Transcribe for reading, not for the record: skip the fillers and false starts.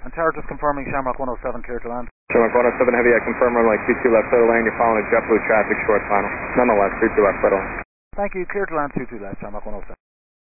And Tower just confirming Shamrock 107 clear to land. Shamrock 107 Heavy, I confirm runway 22 left clear to land. You're following a JetBlue traffic short final. Nonetheless, 22 left clear to land. Thank you, clear to land 22 left, Shamrock 107.